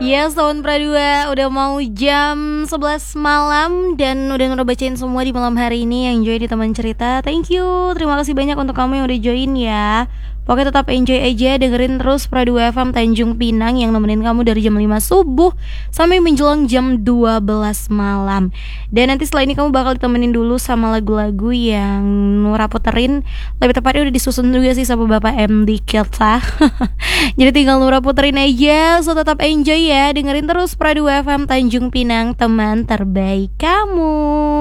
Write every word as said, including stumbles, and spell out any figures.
Yes, Sound Pradua, udah mau jam sebelas malam dan udah ngebacain semua di malam hari ini yang enjoy di teman cerita. Thank you, terima kasih banyak untuk kamu yang udah join ya. Pokoknya tetap enjoy aja, dengerin terus Pradua F M Tanjung Pinang yang nemenin kamu dari jam lima subuh sampai menjelang jam dua belas malam. Dan nanti setelah ini kamu bakal ditemenin dulu sama lagu-lagu yang Nura puterin. Lebih tepatnya udah disusun juga sih sama Bapak M D kita. Jadi tinggal Nura puterin aja. So tetap enjoy ya, dengerin terus Pradua F M Tanjung Pinang, teman terbaik kamu.